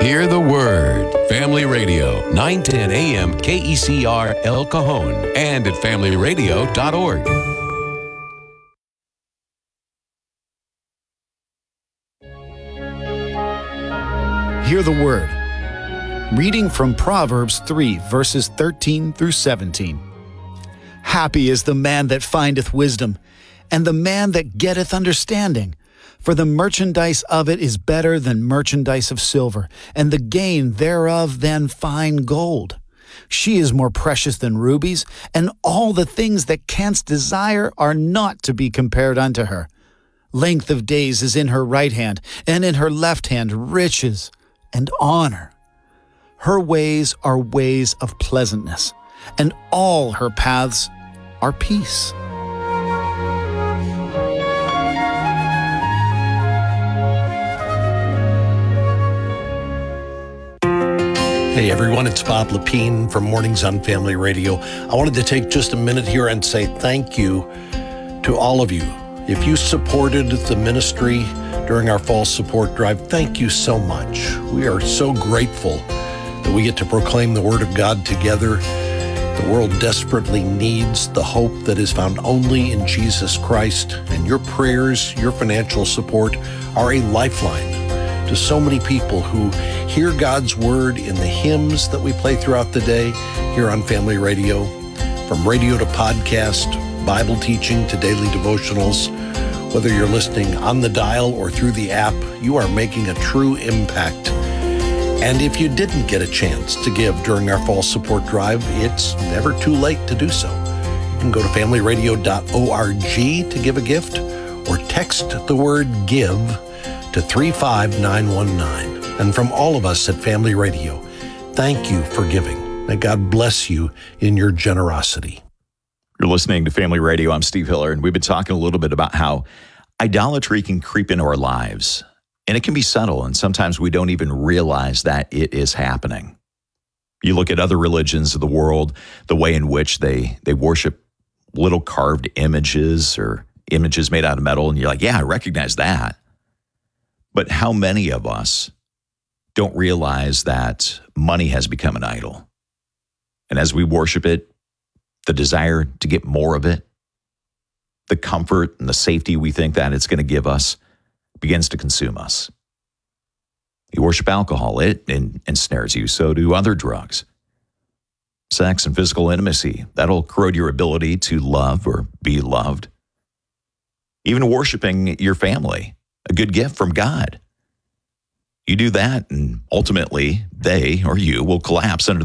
Hear the Word. Family Radio, 910 AM KECR El Cajon and at familyradio.org. Hear the Word. Reading from Proverbs 3, verses 13 through 17. Happy is the man that findeth wisdom, and the man that getteth understanding. For the merchandise of it is better than merchandise of silver, and the gain thereof than fine gold. She is more precious than rubies, and all the things that canst desire are not to be compared unto her. Length of days is in her right hand, and in her left hand riches and honor. Her ways are ways of pleasantness, and all her paths are peace. Hey everyone, it's Bob Lepine from Mornings on Family Radio. I wanted to take just a minute here and say thank you to all of you. If you supported the ministry during our fall support drive, thank you so much. We are so grateful that we get to proclaim the Word of God together. The world desperately needs the hope that is found only in Jesus Christ, and your prayers, your financial support are a lifeline to so many people who hear God's Word in the hymns that we play throughout the day here on Family Radio. From radio to podcast, Bible teaching to daily devotionals, whether you're listening on the dial or through the app, you are making a true impact. And if you didn't get a chance to give during our fall support drive, it's never too late to do so. You can go to familyradio.org to give a gift or text the word GIVE to 35919. And from all of us at Family Radio, thank you for giving. May God bless you in your generosity. You're listening to Family Radio. I'm Steve Hiller, and we've been talking a little bit about how idolatry can creep into our lives. And it can be subtle, and sometimes we don't even realize that it is happening. You look at other religions of the world, the way in which they worship little carved images or images made out of metal, and you're like, yeah, I recognize that. But how many of us don't realize that money has become an idol? And as we worship it, the desire to get more of it, the comfort and the safety we think that it's going to give us begins to consume us. You worship alcohol, it ensnares you, so do other drugs. Sex and physical intimacy, that'll corrode your ability to love or be loved. Even worshiping your family, a good gift from God. You do that, and ultimately, they or you will collapse under